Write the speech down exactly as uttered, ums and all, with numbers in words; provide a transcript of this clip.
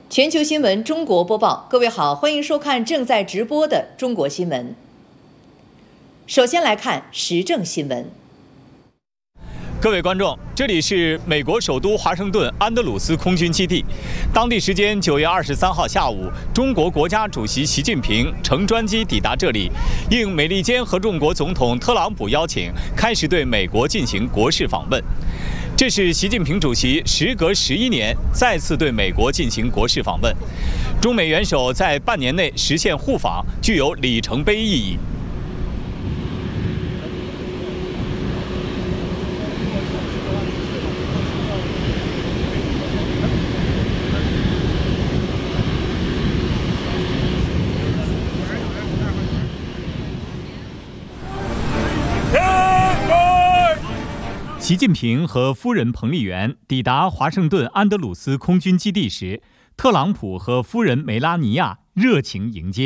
全球新闻中国播报，各位好，欢迎收看正在直播的中国新闻。首先来看时政新闻。 各位观众，这里是美国首都华盛顿安德鲁斯空军基地。当地时间九月二十三号下午，中国国家主席习近平乘专机抵达这里，应美利坚合众国总统特朗普邀请，开始对美国进行国事访问。这是习近平主席时隔十一年再次对美国进行国事访问，中美元首在半年内实现互访，具有里程碑意义。习近平和夫人彭丽媛抵达华盛顿安德鲁斯空军基地时，特朗普和夫人梅拉尼亚热情迎接。